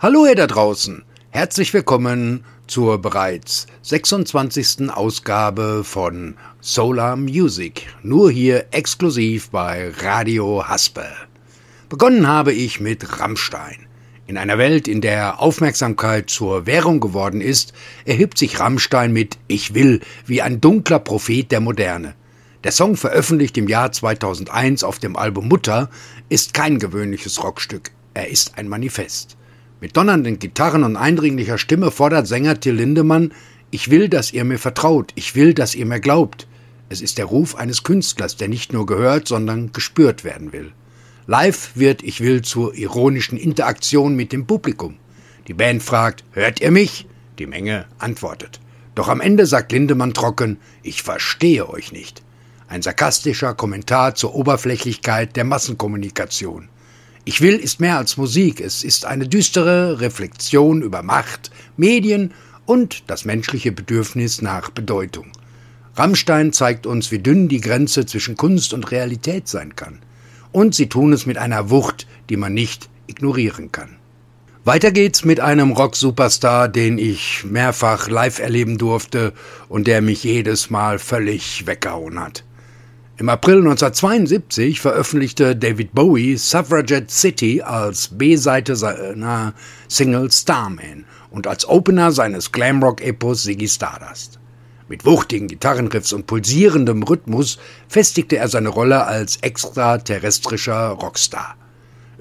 Hallo ihr da draußen, herzlich willkommen zur bereits 26. Ausgabe von Solar Music, nur hier exklusiv bei Radio Haspel. Begonnen habe ich mit Rammstein. In einer Welt, in der Aufmerksamkeit zur Währung geworden ist, erhebt sich Rammstein mit Ich will wie ein dunkler Prophet der Moderne. Der Song, veröffentlicht im Jahr 2001 auf dem Album Mutter, ist kein gewöhnliches Rockstück, er ist ein Manifest. Mit donnernden Gitarren und eindringlicher Stimme fordert Sänger Till Lindemann: Ich will, dass ihr mir vertraut, ich will, dass ihr mir glaubt. Es ist der Ruf eines Künstlers, der nicht nur gehört, sondern gespürt werden will. Live wird Ich will zur ironischen Interaktion mit dem Publikum. Die Band fragt: Hört ihr mich? Die Menge antwortet. Doch am Ende sagt Lindemann trocken: Ich verstehe euch nicht. Ein sarkastischer Kommentar zur Oberflächlichkeit der Massenkommunikation. Ich will ist mehr als Musik, es ist eine düstere Reflexion über Macht, Medien und das menschliche Bedürfnis nach Bedeutung. Rammstein zeigt uns, wie dünn die Grenze zwischen Kunst und Realität sein kann. Und sie tun es mit einer Wucht, die man nicht ignorieren kann. Weiter geht's mit einem Rock-Superstar, den ich mehrfach live erleben durfte und der mich jedes Mal völlig weggehauen hat. Im April 1972 veröffentlichte David Bowie Suffragette City als B-Seite seiner Single Starman und als Opener seines Glamrock-Epos Ziggy Stardust. Mit wuchtigen Gitarrenriffs und pulsierendem Rhythmus festigte er seine Rolle als extraterrestrischer Rockstar.